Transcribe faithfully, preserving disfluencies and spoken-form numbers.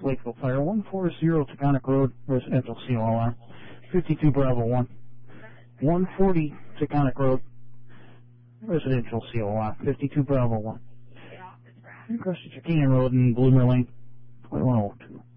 Lakeville Fire, one forty Taconic Road, residential C O L R, fifty-two Bravo one. one forty Taconic Road, residential C O L R, fifty-two Bravo one. Across the Canyon Road in Bloomer Lane, twenty-one oh two.